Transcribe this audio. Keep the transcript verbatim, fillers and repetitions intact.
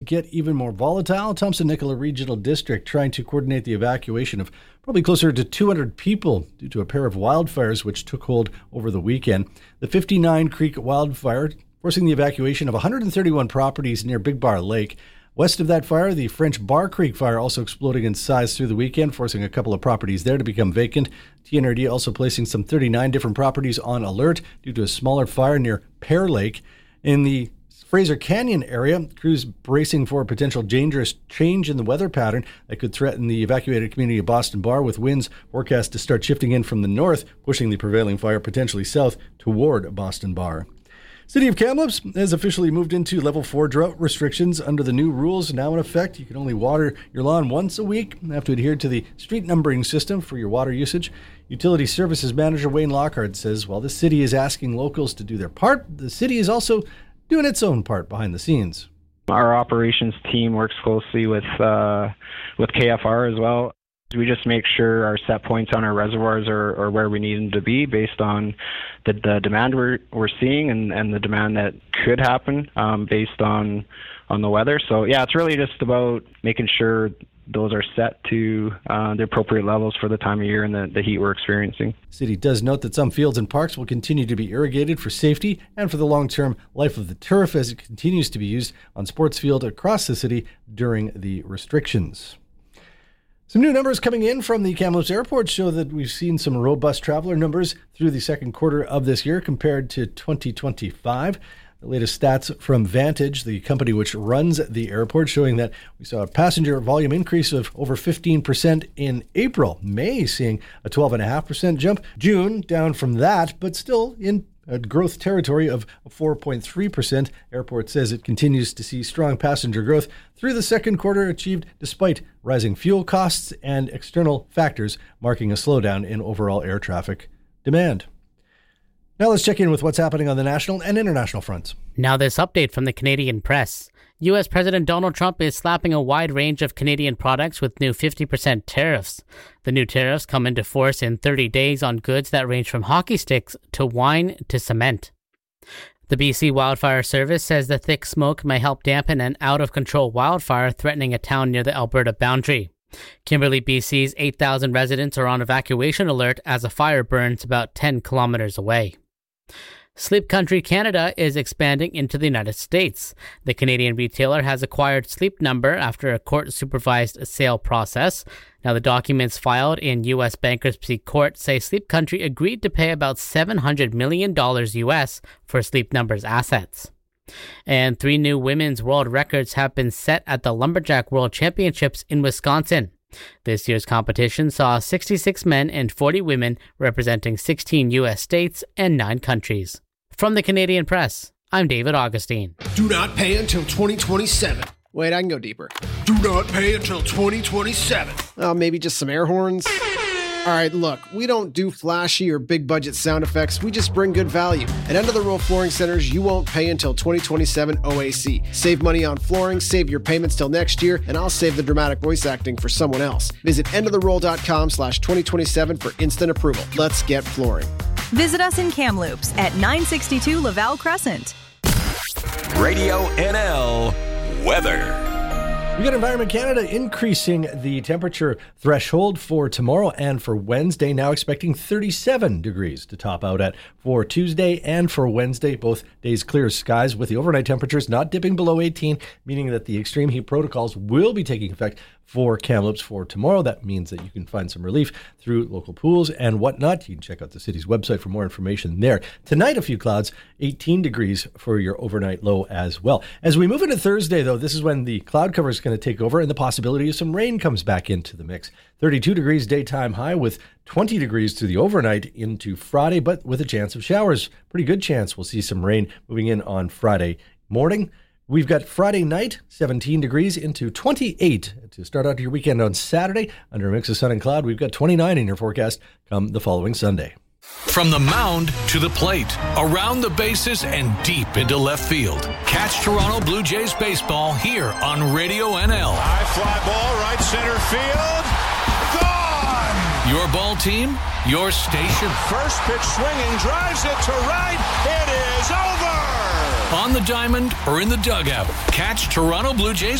get even more volatile. Thompson-Nicola Regional District trying to coordinate the evacuation of probably closer to two hundred people due to a pair of wildfires which took hold over the weekend. The fifty-nine Creek wildfire forcing the evacuation of one hundred thirty-one properties near Big Bar Lake. West of that fire, the French Bar Creek fire also exploding in size through the weekend, forcing a couple of properties there to become vacant. T N R D also placing some thirty-nine different properties on alert due to a smaller fire near Pear Lake. In the Fraser Canyon area, crews bracing for a potential dangerous change in the weather pattern that could threaten the evacuated community of Boston Bar, with winds forecast to start shifting in from the north, pushing the prevailing fire potentially south toward Boston Bar. City of Kamloops has officially moved into level four drought restrictions under the new rules now in effect. You can only water your lawn once a week and have to adhere to the street numbering system for your water usage. Utility Services Manager Wayne Lockhart says while the city is asking locals to do their part, the city is also doing its own part behind the scenes. Our operations team works closely with uh, with K F R as well. We just make sure our set points on our reservoirs are, are where we need them to be based on the, the demand we're we're seeing and, and the demand that could happen um, based on on the weather. So yeah, it's really just about making sure those are set to uh, the appropriate levels for the time of year and the, the heat we're experiencing. The city does note that some fields and parks will continue to be irrigated for safety and for the long-term life of the turf as it continues to be used on sports field across the city during the restrictions. Some new numbers coming in from the Kamloops Airport show that we've seen some robust traveler numbers through the second quarter of this year compared to twenty twenty-five. The latest stats from Vantage, the company which runs the airport, showing that we saw a passenger volume increase of over fifteen percent in April. May seeing a twelve point five percent jump. June down from that, but still in a growth territory of four point three percent. Airport says it continues to see strong passenger growth through the second quarter, achieved despite rising fuel costs and external factors marking a slowdown in overall air traffic demand. Now let's check in with what's happening on the national and international fronts. Now this update from the Canadian press. U S President Donald Trump is slapping a wide range of Canadian products with new fifty percent tariffs. The new tariffs come into force in thirty days on goods that range from hockey sticks to wine to cement. The B C Wildfire Service says the thick smoke may help dampen an out-of-control wildfire threatening a town near the Alberta boundary. Kimberley, B C's eight thousand residents are on evacuation alert as a fire burns about ten kilometers away. Sleep Country Canada is expanding into the United States. The Canadian retailer has acquired Sleep Number after a court-supervised sale process. Now, the documents filed in U S bankruptcy court say Sleep Country agreed to pay about seven hundred million dollars U S for Sleep Number's assets. And three new women's world records have been set at the Lumberjack World Championships in Wisconsin. This year's competition saw sixty-six men and forty women representing sixteen U S states and nine countries. From the Canadian Press, I'm David Augustine. Do not pay until twenty twenty-seven. Wait, I can go deeper. Do not pay until twenty twenty-seven. Oh, maybe just some air horns? All right, look, we don't do flashy or big budget sound effects. We just bring good value. At End of the Row Flooring Centers, you won't pay until twenty twenty-seven O A C. Save money on flooring, save your payments till next year, and I'll save the dramatic voice acting for someone else. Visit end of the roll dot com slash twenty twenty-seven for instant approval. Let's get flooring. Visit us in Kamloops at nine sixty-two Laval Crescent. Radio N L weather. We got Environment Canada increasing the temperature threshold for tomorrow and for Wednesday, now expecting thirty-seven degrees to top out at for Tuesday and for Wednesday, both days clear skies with the overnight temperatures not dipping below eighteen, meaning that the extreme heat protocols will be taking effect for Kamloops for tomorrow. That means that you can find some relief through local pools and whatnot. You can check out the city's website for more information there. Tonight, a few clouds, eighteen degrees for your overnight low as well. As we move into Thursday, though, this is when the cloud cover is going to take over and the possibility of some rain comes back into the mix. thirty-two degrees daytime high with twenty degrees to the overnight into Friday, but with a chance of showers. Pretty good chance we'll see some rain moving in on Friday morning. We've got Friday night, seventeen degrees into twenty-eight to start out your weekend on Saturday. Under a mix of sun and cloud, we've got twenty-nine in your forecast come the following Sunday. From the mound to the plate, around the bases and deep into left field. Catch Toronto Blue Jays baseball here on Radio N L. High fly ball, right center field. Gone! Your ball team, your station. First pitch swinging, drives it to right. It is over! On the diamond or in the dugout, catch Toronto Blue Jays